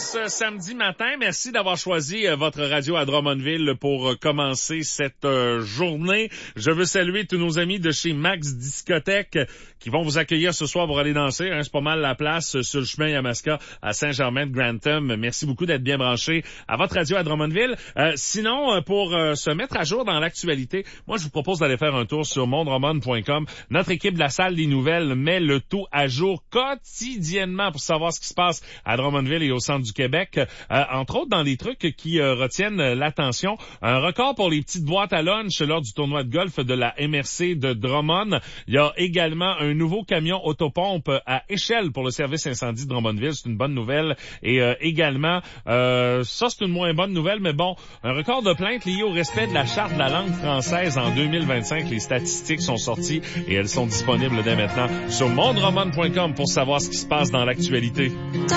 ce samedi matin. Merci d'avoir choisi votre radio à Drummondville pour commencer cette journée. Je veux saluer tous nos amis de chez Max Discothèque qui vont vous accueillir ce soir pour aller danser. C'est pas mal la place sur le chemin Yamaska à Saint-Germain-de-Grantham. Merci beaucoup d'être bien branchés à votre radio à Drummondville. Sinon, pour se mettre à jour dans l'actualité, moi je vous propose d'aller faire un tour sur mondroman.com. Notre équipe de la salle des nouvelles met le tout à jour quotidiennement pour savoir ce qui se passe à Drummondville et au centre du Québec. Entre autres, dans les trucs qui retiennent l'attention, un record pour les petites boîtes à lunch lors du tournoi de golf de la MRC de Drummond. Il y a également un nouveau camion autopompe à échelle pour le service incendie de Drummondville. C'est une bonne nouvelle. Et également, ça c'est une moins bonne nouvelle, mais bon, un record de plaintes lié au respect de la charte de la langue française en 2025. Les statistiques sont sorties et elles sont disponibles dès maintenant sur mondroman.com pour savoir ce qui se passe dans l'actualité.